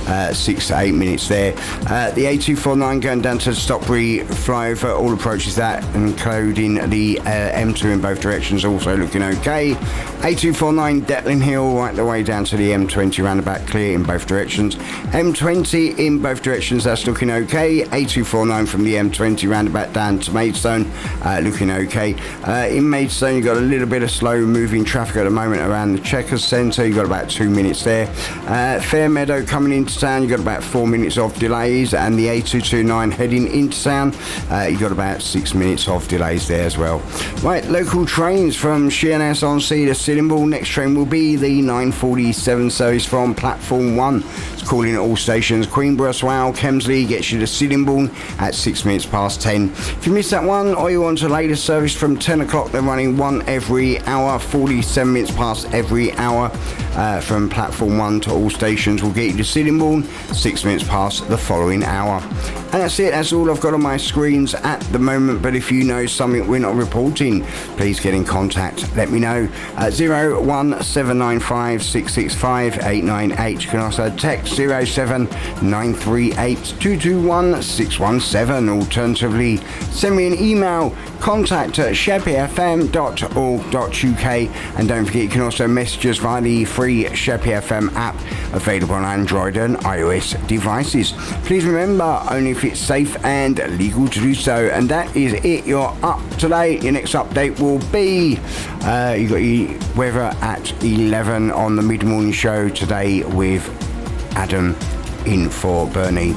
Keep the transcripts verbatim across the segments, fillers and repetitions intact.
uh, six to eight minutes there. Uh, the A two forty-nine going down to Stockbury flyover, all approaches that, including the uh, M two in both directions, also looking okay. A two forty-nine Detling Hill right the way down to the M twenty roundabout, clear in both directions. M twenty in both directions, that's looking okay. A two forty-nine from the M twenty roundabout down to Maidstone, uh, looking okay. Uh, in Maidstone, you've got a little bit of slow moving traffic at the moment around the Chequers Centre. You've got about two minutes there. Uh, Fairmeadow coming into town, you've got about four minutes of delays, and the A two twenty-nine heading into town, uh, you've got about six minutes of delays there as well. Right, local trains from Sheerness on Sea to Sittingbourne. Next train will be the nine forty-seven service from platform one. It's calling at all stations. Queenborough, Swale, Kemsley gets you to Sittingbourne at six minutes past ten. If you missed that one, or you want a later service from ten o'clock, they're running one every hour, forty-seven minutes past every hour. Uh, from platform one to all stations will get you to Sittingbourne, six minutes past the following hour. And that's it, that's all I've got on my screens at the moment, but if you know something we're not reporting, please get in contact, let me know at zero one seven nine five six six five eight nine eight. You can also text zero seven nine three eight two two one six one seven. Alternatively, send me an email, contact at sheppey f m dot org dot u k, and don't forget you can also message us via the free Sheppey F M app available on Android and iOS devices. Please remember, only if it's safe and legal to do so. And that is it, you're up to date. Your next update will be uh, you got your weather at eleven on the mid-morning show today with Adam in for Bernie.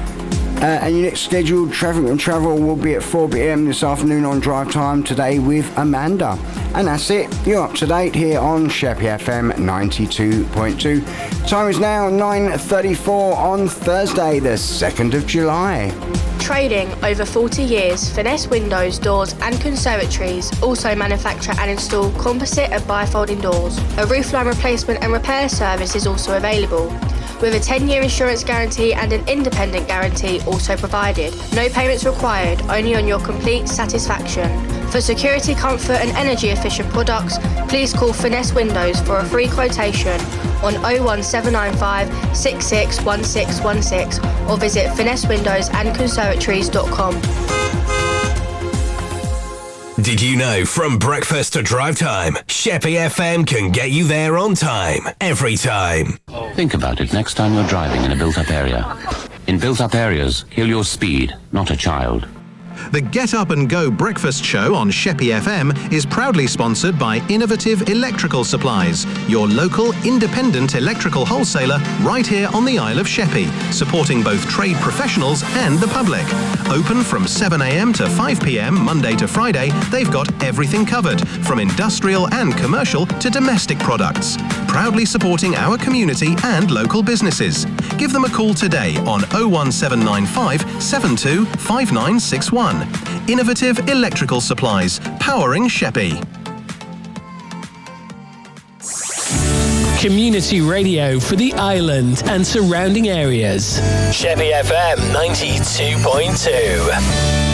Uh, and your next scheduled traffic and travel will be at four p.m. this afternoon on Drive Time today with Amanda. And that's it. You're up to date here on Sheppey F M ninety-two point two. Time is now nine thirty-four on Thursday, the second of July. Trading over forty years, Finesse Windows, Doors and Conservatories also manufacture and install composite and bifolding doors. A roofline replacement and repair service is also available, with a ten-year insurance guarantee and an independent guarantee also provided. No payments required, only on your complete satisfaction. For security, comfort and energy efficient products, please call Finesse Windows for a free quotation on oh one seven nine five six six one six one six or visit finesse windows and conservatories dot com. Did you know from breakfast to drive time, Sheppey F M can get you there on time, every time? Think about it next time you're driving in a built-up area. In built-up areas, kill your speed, not a child. The Get Up and Go breakfast show on Sheppey F M is proudly sponsored by Innovative Electrical Supplies, your local independent electrical wholesaler right here on the Isle of Sheppey, supporting both trade professionals and the public. Open from seven a.m. to five p.m. Monday to Friday, they've got everything covered, from industrial and commercial to domestic products. Proudly supporting our community and local businesses. Give them a call today on oh one seven nine five seven two five nine six one. Innovative Electrical Supplies, powering Sheppey. Community radio for the island and surrounding areas. Sheppey F M ninety-two point two.